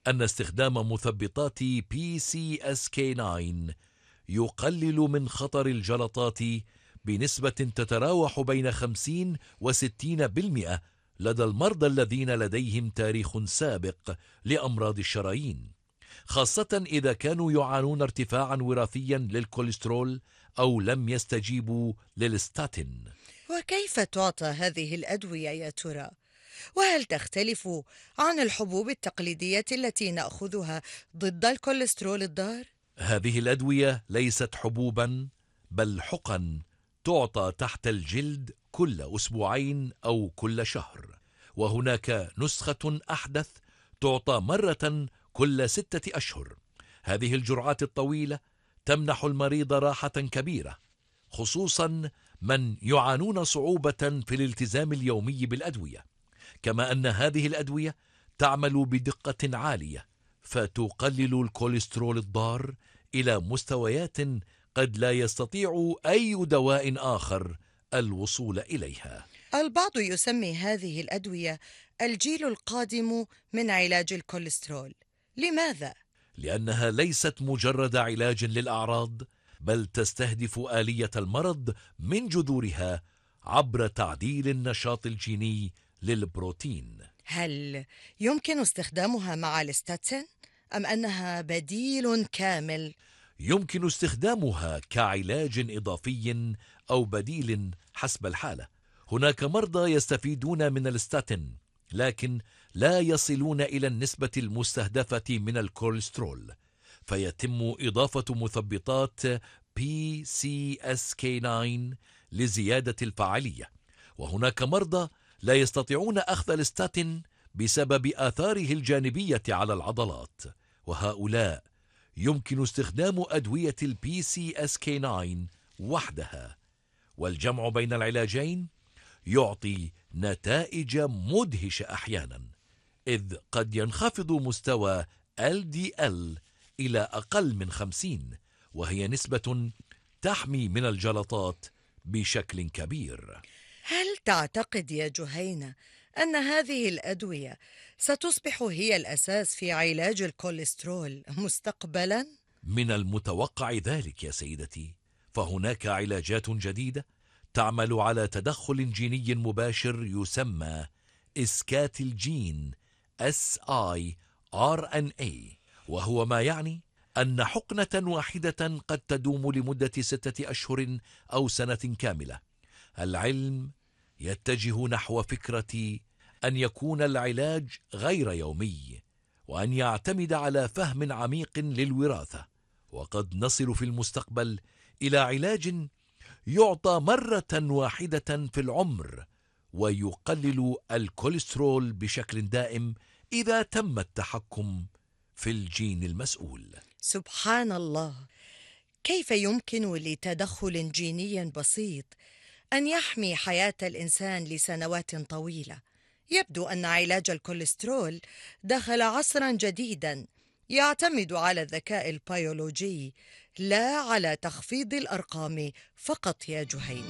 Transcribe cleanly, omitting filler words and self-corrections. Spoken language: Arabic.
أن استخدام مثبطات PCSK9 يقلل من خطر الجلطات بنسبة تتراوح بين 50 و60% لدى المرضى الذين لديهم تاريخ سابق لأمراض الشرايين، خاصة إذا كانوا يعانون ارتفاعا وراثيا للكوليسترول أو لم يستجيبوا للستاتين. وكيف تعطى هذه الأدوية يا ترى؟ وهل تختلف عن الحبوب التقليدية التي نأخذها ضد الكوليسترول الضار؟ هذه الأدوية ليست حبوبا بل حقن تعطى تحت الجلد كل أسبوعين أو كل شهر، وهناك نسخة أحدث تعطى مرة كل 6 أشهر. هذه الجرعات الطويلة تمنح المريض راحة كبيرة، خصوصا من يعانون صعوبة في الالتزام اليومي بالأدوية، كما أن هذه الأدوية تعمل بدقة عالية فتقلل الكوليسترول الضار إلى مستويات قد لا يستطيع أي دواء آخر الوصول إليها. البعض يسمي هذه الأدوية الجيل القادم من علاج الكوليسترول. لماذا؟ لأنها ليست مجرد علاج للأعراض، بل تستهدف آلية المرض من جذورها عبر تعديل النشاط الجيني للبروتين. هل يمكن استخدامها مع الستاتين أم أنها بديل كامل؟ يمكن استخدامها كعلاج إضافي أو بديل حسب الحالة. هناك مرضى يستفيدون من الستاتين لكن لا يصلون إلى النسبة المستهدفة من الكوليسترول، فيتم إضافة مثبطات PCSK9 لزيادة الفعالية. وهناك مرضى لا يستطيعون أخذ الستاتين بسبب آثاره الجانبية على العضلات، وهؤلاء يمكن استخدام أدوية PCSK9 وحدها، والجمع بين العلاجين يعطي نتائج مدهشة أحيانا، إذ قد ينخفض مستوى LDL إلى أقل من 50، وهي نسبة تحمي من الجلطات بشكل كبير. هل تعتقد يا جهينة أن هذه الأدوية ستصبح هي الأساس في علاج الكوليسترول مستقبلاً؟ من المتوقع ذلك يا سيدتي، فهناك علاجات جديدة تعمل على تدخل جيني مباشر يسمى إسكات الجين siRNA، وهو ما يعني أن حقنة واحدة قد تدوم لمدة 6 أشهر أو سنة كاملة. العلم يتجه نحو فكرة أن يكون العلاج غير يومي وأن يعتمد على فهم عميق للوراثة، وقد نصل في المستقبل إلى علاج يعطى مرة واحدة في العمر ويقلل الكوليسترول بشكل دائم إذا تم التحكم في الجين المسؤول. سبحان الله، كيف يمكن لتدخل جيني بسيط أن يحمي حياة الإنسان لسنوات طويلة؟ يبدو أن علاج الكوليسترول دخل عصراً جديداً يعتمد على الذكاء البيولوجي لا على تخفيض الأرقام فقط يا جهينة.